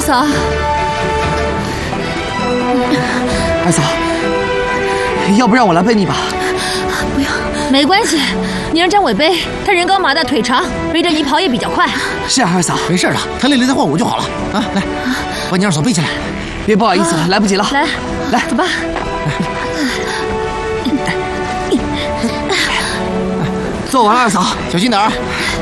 嫂， 二嫂，要不让我来背你吧？ 不用，没关系，你让张伟背，他人高马大腿长，背着你跑也比较快。 是啊，二嫂， 没事的，他累了再换我就好了啊！来，把你二嫂背起来。 别不好意思了，来不及了。 来，走吧。 做完了，二嫂， 小心点儿。